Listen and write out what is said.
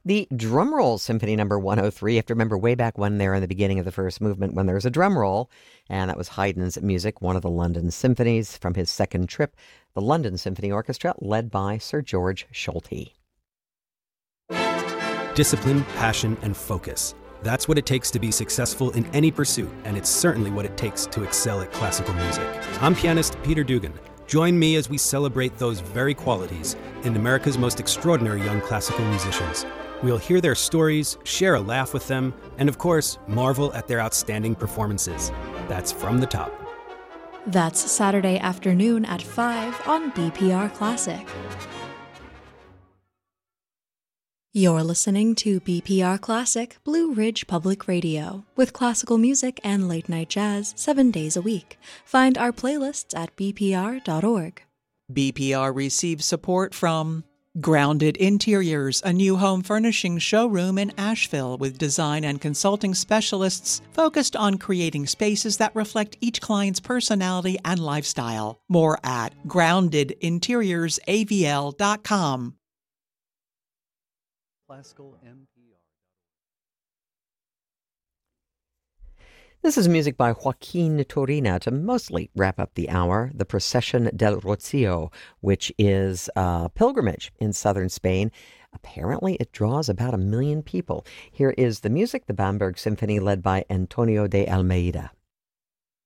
The drum roll Symphony number 103. You have to remember way back when there in the beginning of the first movement when there was a drum roll, and that was Haydn's music, one of the London symphonies from his second trip, the London Symphony Orchestra, led by Sir George Solti. Discipline, passion, and focus. That's what it takes to be successful in any pursuit, and it's certainly what it takes to excel at classical music. I'm pianist Peter Dugan. Join me as we celebrate those very qualities in America's most extraordinary young classical musicians. We'll hear their stories, share a laugh with them, and of course, marvel at their outstanding performances. That's From the Top. That's Saturday afternoon at 5 on BPR Classic. You're listening to BPR Classic, Blue Ridge Public Radio, with classical music and late-night jazz 7 days a week. Find our playlists at bpr.org. BPR receives support from Grounded Interiors, a new home furnishing showroom in Asheville with design and consulting specialists focused on creating spaces that reflect each client's personality and lifestyle. More at groundedinteriorsavl.com. Classical NPR. This is music by Joaquin Turina to mostly wrap up the hour, the Procession del Rocío, which is a pilgrimage in southern Spain. Apparently, it draws about 1 million people. Here is the music, the Bamberg Symphony, led by Antonio de Almeida.